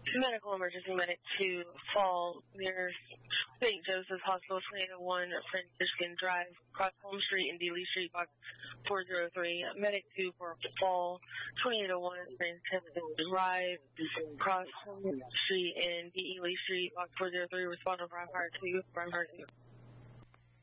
Medical emergency medic 2, fall near St. Joseph's Hospital, 2801 Franciscan Drive, cross Home Street and D. Lee Street, box 403. Medic 2 for fall, 2801 Franciscan Drive, cross Home Street and D. Lee Street, box 403. Respond to Fire 2, Fire 2.